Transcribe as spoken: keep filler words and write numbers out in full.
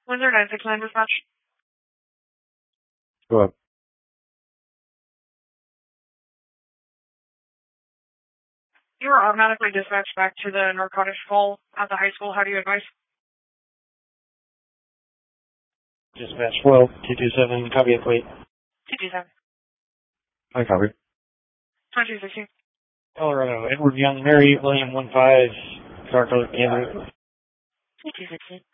Windsor nine six nine dispatch. Go ahead. You are automatically dispatched back to the narcotics call at the high school. How do you advise? Dispatch twelve, two two seven, copy it, wait. two two seven. I copy. twenty-two sixteen. Colorado, Edward Young, Mary, William one five, car color, Andrew. two two sixteen.